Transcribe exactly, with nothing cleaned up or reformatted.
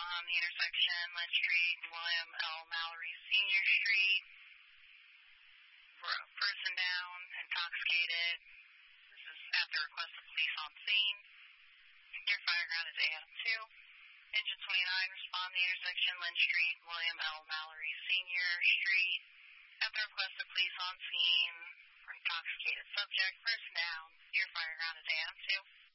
on the intersection, Lynch Street, William L. Mallory Senior Street. Person down, intoxicated. This is at the request of police on scene. Near fireground is A M two. Engine twenty-nine, respond to the intersection, Lynch Street, William L. Mallory Senior Street. At the request of police on scene for intoxicated subject. Person down, near fireground is A M two.